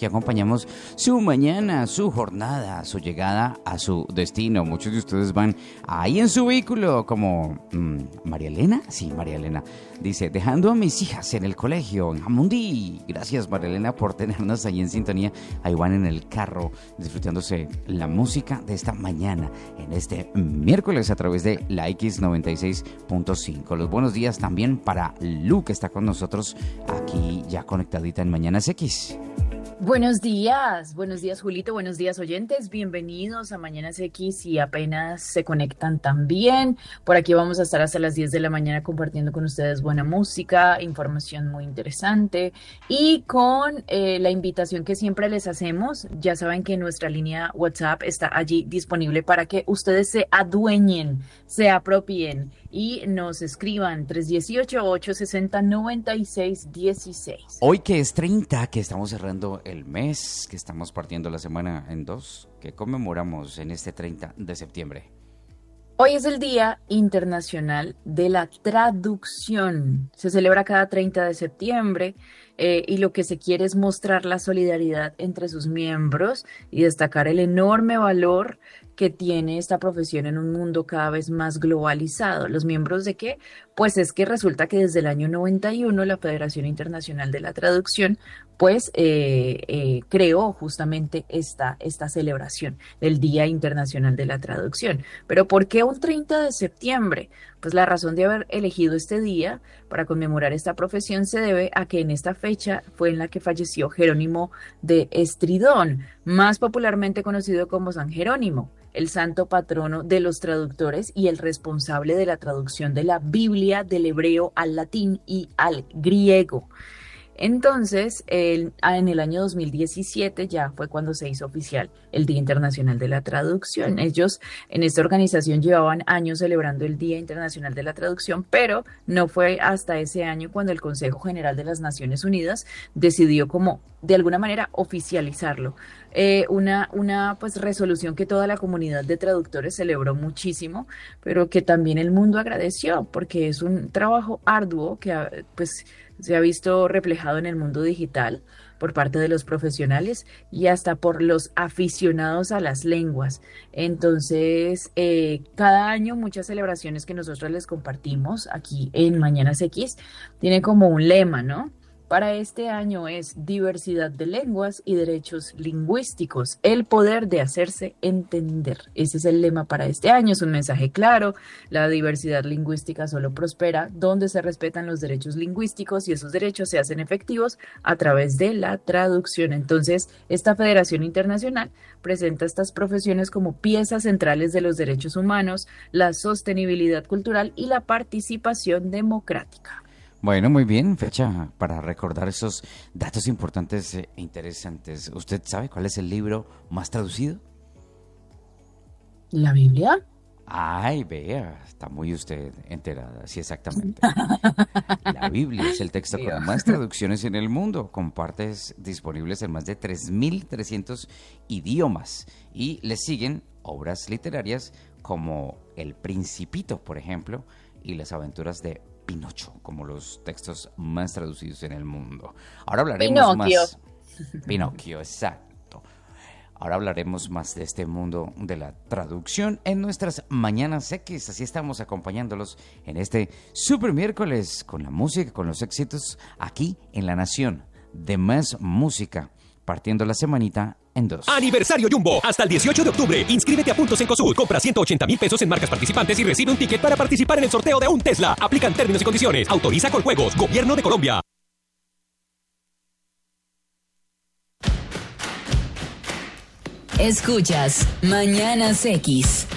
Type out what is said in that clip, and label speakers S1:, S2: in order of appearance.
S1: aquí acompañamos su mañana, su jornada, su llegada a su destino. Muchos de ustedes van ahí en su vehículo, como María Elena. Sí, María Elena dice, dejando a mis hijas en el colegio, en Jamundí. Gracias, María Elena, por tenernos ahí en sintonía. Ahí van en el carro, disfrutándose la música de esta mañana, en este miércoles a través de la X96.5. Los buenos días también para Lu, que está con nosotros aquí ya conectadita en Mañanas X.
S2: Buenos días Julito, buenos días oyentes, bienvenidos a Mañanas X. Si apenas se conectan también, por aquí vamos a estar hasta las 10 de la mañana compartiendo con ustedes buena música, información muy interesante y con la invitación que siempre les hacemos. Ya saben que nuestra línea WhatsApp está allí disponible para que ustedes se adueñen, se apropien y nos escriban 318-860-9616.
S1: Hoy que es 30, que estamos cerrando el mes, que estamos partiendo la semana en dos, que conmemoramos en este 30 de septiembre.
S2: Hoy es el Día Internacional de la Traducción. Se celebra cada 30 de septiembre y lo que se quiere es mostrar la solidaridad entre sus miembros y destacar el enorme valor que tiene esta profesión en un mundo cada vez más globalizado. ¿Los miembros de qué? Pues es que resulta que desde el año 91 la Federación Internacional de la Traducción pues creó justamente esta celebración del Día Internacional de la Traducción. ¿Pero por qué un 30 de septiembre? Pues la razón de haber elegido este día para conmemorar esta profesión se debe a que en esta fecha fue en la que falleció Jerónimo de Estridón, más popularmente conocido como San Jerónimo, el santo patrono de los traductores y el responsable de la traducción de la Biblia del hebreo al latín y al griego. Entonces, en el año 2017 ya fue cuando se hizo oficial el Día Internacional de la Traducción. Ellos en esta organización llevaban años celebrando el Día Internacional de la Traducción, pero no fue hasta ese año cuando el Consejo General de las Naciones Unidas decidió como de alguna manera oficializarlo. Una pues resolución que toda la comunidad de traductores celebró muchísimo, pero que también el mundo agradeció porque es un trabajo arduo que pues se ha visto reflejado en el mundo digital por parte de los profesionales y hasta por los aficionados a las lenguas. Entonces, cada año muchas celebraciones que nosotros les compartimos aquí en Mañanas X tienen como un lema, ¿no? Para este año es diversidad de lenguas y derechos lingüísticos, el poder de hacerse entender. Ese es el lema para este año, es un mensaje claro. La diversidad lingüística solo prospera donde se respetan los derechos lingüísticos y esos derechos se hacen efectivos a través de la traducción. Entonces, esta Federación Internacional presenta estas profesiones como piezas centrales de los derechos humanos, la sostenibilidad cultural y la participación democrática.
S1: Bueno, muy bien, fecha para recordar esos datos importantes e interesantes. ¿Usted sabe cuál es el libro más traducido?
S2: ¿La Biblia?
S1: Ay, vea, está muy usted enterada, sí, exactamente. La Biblia es el texto con más traducciones en el mundo, con partes disponibles en más de 3.300 idiomas. Y le siguen obras literarias como El Principito, por ejemplo, y Las Aventuras de Pinocho, como los textos más traducidos en el mundo. Ahora hablaremos más. Pinocchio, exacto. Ahora hablaremos más de este mundo de la traducción en nuestras Mañanas X. Así estamos acompañándolos en este super miércoles con la música, con los éxitos aquí en La Nación de más música, partiendo la semanita en dos.
S3: Aniversario Jumbo, hasta el 18 de octubre. Inscríbete a Puntos Cencosud, compra 180,000 pesos en marcas participantes y recibe un ticket para participar en el sorteo de un Tesla. Aplican términos y condiciones. Autoriza Coljuegos, Gobierno de Colombia.
S4: Escuchas Mañanas X.